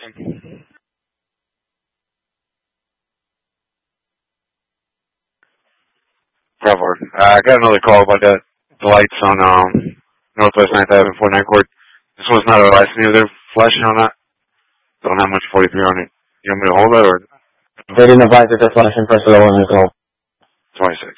Bravo. I got another call about that. The lights on Northwest 9th Avenue, 49 Court. This one's not a license. They're flashing on that. Don't have much 43 on it. You want me to hold that or? They didn't advise if they're flashing first or the one is 26.